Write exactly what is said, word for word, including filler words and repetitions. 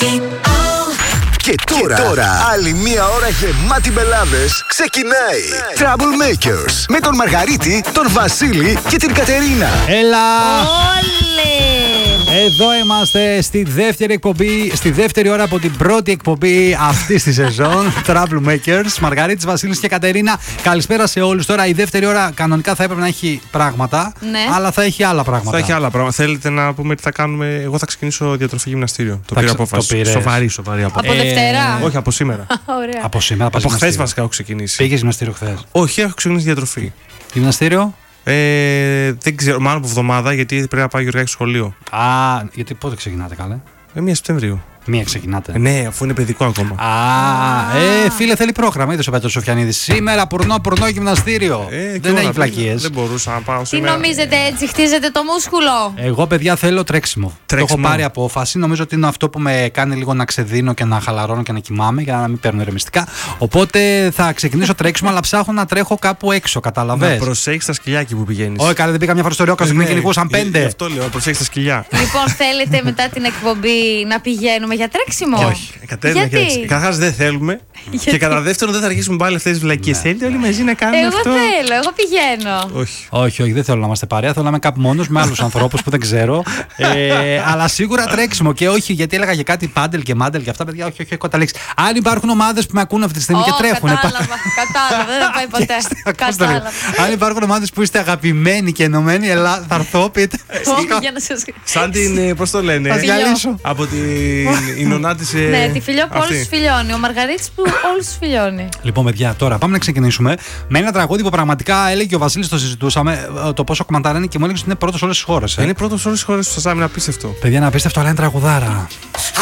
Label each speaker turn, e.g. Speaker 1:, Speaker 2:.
Speaker 1: Και τώρα, και τώρα, άλλη μία ώρα γεμάτη μπελάδες ξεκινάει. Troublemakers με τον Μαργαρίτη, τον Βασίλη και την Κατερίνα.
Speaker 2: Έλα!
Speaker 3: Όλε!
Speaker 2: Εδώ είμαστε στη δεύτερη εκπομπή, στη δεύτερη ώρα από την πρώτη εκπομπή αυτή τη σεζόν. Troublemakers, Μαργαρίτης, Βασίλης και Κατερίνα. Καλησπέρα σε όλους. Τώρα η δεύτερη ώρα κανονικά θα έπρεπε να έχει πράγματα,
Speaker 3: ναι.
Speaker 2: αλλά θα έχει άλλα πράγματα.
Speaker 4: Θα έχει άλλα πράγματα. Θέλετε να πούμε τι θα κάνουμε? Εγώ θα ξεκινήσω διατροφή γυμναστήριο. Το πήρα απόφαση. Σοβαρή, σοβαρή απόφαση.
Speaker 3: Από Δευτέρα.
Speaker 4: Όχι, από σήμερα.
Speaker 3: Ωραία.
Speaker 2: Από σήμερα,
Speaker 4: από χθε βασικά έχω ξεκινήσει.
Speaker 2: Πήγες γυμναστήριο χθες?
Speaker 4: Όχι, έχω ξεκινήσει διατροφή.
Speaker 2: Γυμναστήριο?
Speaker 4: Ε, δεν ξέρω, μάλλον από εβδομάδα, γιατί πρέπει να πάει ο Γιωργάκης στο σχολείο.
Speaker 2: Α, γιατί πότε ξεκινάτε, καλέ?
Speaker 4: Ε, μία Σεπτεμβρίου.
Speaker 2: Μία ξεκινάτε.
Speaker 4: Ε, ναι, αφού είναι παιδικό ακόμα.
Speaker 2: Α, ε, φίλε, θέλει πρόγραμμα. Είδες ο Πέτρος Σοφιανίδης. Σήμερα πουρνό, πουρνό γυμναστήριο.
Speaker 4: Ε,
Speaker 2: δεν έχει πλακίες.
Speaker 4: Δεν μπορούσα να πάω
Speaker 3: Τι
Speaker 4: σήμερα.
Speaker 3: νομίζετε, έτσι χτίζετε το μούσκουλο?
Speaker 2: Εγώ, παιδιά, θέλω τρέξιμο.
Speaker 4: Τρέξιμο.
Speaker 2: Το έχω πάρει απόφαση. Νομίζω ότι είναι αυτό που με κάνει λίγο να ξεδίνω και να χαλαρώνω και να κοιμάμαι για να μην παίρνω ηρεμιστικά. Οπότε θα ξεκινήσω τρέξιμο, αλλά ψάχνω να τρέχω κάπου έξω. Καταλαβες.
Speaker 4: Να προσέχεις τα σκυλιά εκεί που πηγαίνεις.
Speaker 2: Όχι, καλά, δεν πήγα μια φορά στο Ριόκασο και με κυνηγούσαν πέντε.
Speaker 4: Γι' αυτό λέω, προσέχεις τα σκυλιά.
Speaker 3: Λοιπόν, θέλετε μετά την εκπομπή να πηγαίνουμε για τρέξιμο?
Speaker 4: Όχι, Κατέρινα,
Speaker 3: Γιατί?
Speaker 4: καταρχάς δεν θέλουμε.
Speaker 3: Γιατί?
Speaker 4: Και κατά δεύτερον, δεν θα αρχίσουμε πάλι αυτές τις βλακίες. Θέλετε όλοι μαζί να κάνουμε
Speaker 3: Εγώ
Speaker 4: αυτό?
Speaker 3: θέλω, εγώ πηγαίνω.
Speaker 4: Όχι.
Speaker 2: Όχι, όχι, δεν θέλω να είμαστε παρέα. Θέλω να είμαι κάπου μόνος με άλλους ανθρώπους που δεν ξέρω. Ε, αλλά σίγουρα τρέξιμο. Και όχι, γιατί έλεγα για κάτι πάντελ και μάντελ και αυτά, παιδιά. Όχι, όχι, έχω καταλήξει. Αν υπάρχουν ομάδες που με ακούν αυτή τη στιγμή
Speaker 3: Ω,
Speaker 2: και τρέχουν.
Speaker 3: Κατάλαβα, κατάλαβα, δεν θα πάει ποτέ. Κατάλαβα.
Speaker 2: Αν υπάρχουν ομάδες που είστε αγαπημένοι και ενωμένοι, ελά, θα έρθω, πείτε.
Speaker 3: Όχι, για να σας...
Speaker 4: Σαν την, πώς το
Speaker 2: Θα
Speaker 4: λένε,
Speaker 2: διαλύσω.
Speaker 4: από την η νονά της.
Speaker 3: Ναι, τη φιλιό που όλους τους φιλιώνει. Ο Μαργαρίτης που όλους τους φιλιώνει.
Speaker 2: Λοιπόν, παιδιά, τώρα πάμε να ξεκινήσουμε με ένα τραγούδι που πραγματικά έλεγε ο Βασίλης, το συζητούσαμε, το πόσο κομμαντάρα είναι και μου έλεγε ότι είναι πρώτο σε όλες τις χώρες. Ε.
Speaker 4: Είναι πρώτο σε όλες τις χώρες του Σασάμι, είναι απίστευτο.
Speaker 2: Παιδιά, είναι απίστευτο, αλλά είναι τραγουδάρα.